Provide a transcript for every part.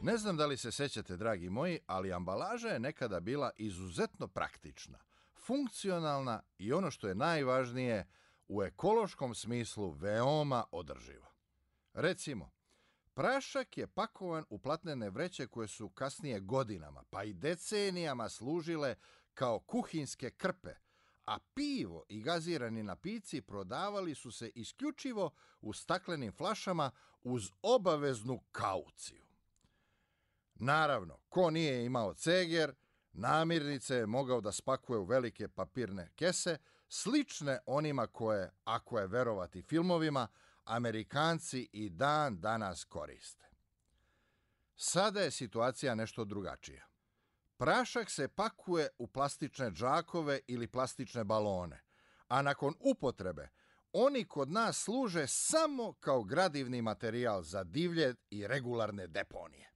Ne znam da li se sećate, dragi moji, ali ambalaža je nekada bila izuzetno praktična, funkcionalna i ono što je najvažnije, u ekološkom smislu veoma održiva. Recimo, prašak je pakovan u platnene vreće koje su kasnije godinama, pa i decenijama služile kao kuhinske krpe, a pivo i gazirani napici prodavali su se isključivo u staklenim flašama uz obaveznu kauciju. Naravno, ko nije imao ceger, namirnice je mogao da spakuje u velike papirne kese, slične onima koje, ako je verovati filmovima, Amerikanci i dan danas koriste. Sada je situacija nešto drugačija. Prašak se pakuje u plastične džakove ili plastične balone, a nakon upotrebe oni kod nas služe samo kao gradivni materijal za divlje i regularne deponije.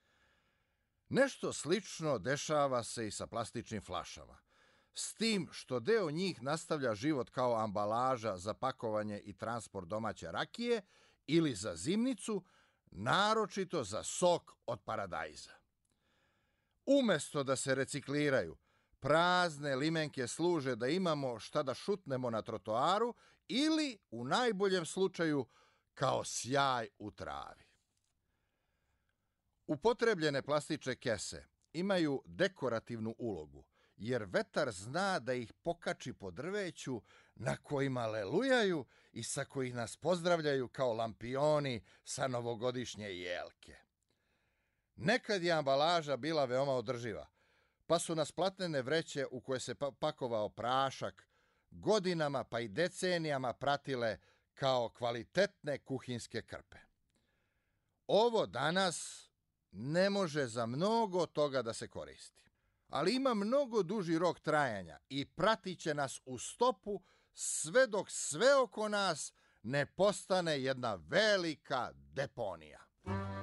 Nešto slično dešava se i sa plastičnim flašama, s tim što deo njih nastavlja život kao ambalaža za pakovanje i transport domaće rakije ili za zimnicu, naročito za sok od paradajza. Umesto da se recikliraju, prazne limenke služe da imamo šta da šutnemo na trotoaru ili, u najboljem slučaju, kao sjaj u travi. Upotrebljene plastične kese imaju dekorativnu ulogu, jer vetar zna da ih pokači po drveću na kojima lelujaju i sa kojih nas pozdravljaju kao lampioni sa novogodišnje jelke. Nekad je ambalaža bila veoma održiva, pa su nas platnene vreće u koje se pakovao prašak godinama pa i decenijama pratile kao kvalitetne kuhinske krpe. Ovo danas ne može za mnogo toga da se koristi, ali ima mnogo duži rok trajanja i pratit će nas u stopu sve dok sve oko nas ne postane jedna velika deponija.